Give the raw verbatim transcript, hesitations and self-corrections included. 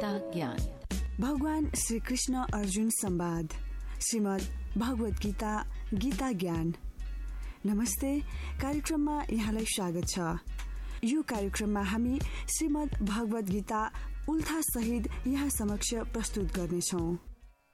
गीता ज्ञान। भगवान श्री कृष्ण अर्जुन संवाद श्रीमद् भगवत गीता गीता ज्ञान। नमस्ते, कार्यक्रममा यहाँलाई स्वागत छ। यो कार्यक्रममा हामी श्रीमद् भगवत गीता उल्था सहित यहाँ समक्ष प्रस्तुत गर्नेछौं।